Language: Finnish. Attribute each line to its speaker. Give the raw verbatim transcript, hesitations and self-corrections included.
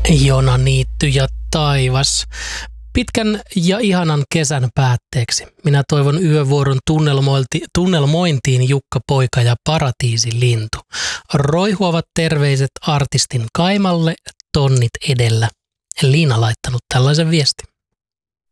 Speaker 1: Jona Niitty ja taivas. Pitkän ja ihanan kesän päätteeksi minä toivon yövuoron tunnelmointiin Jukka Poika ja Paratiisilintu. Roihuavat terveiset artistin kaimalle, tonnit edellä. Liina laittanut tällaisen viestin.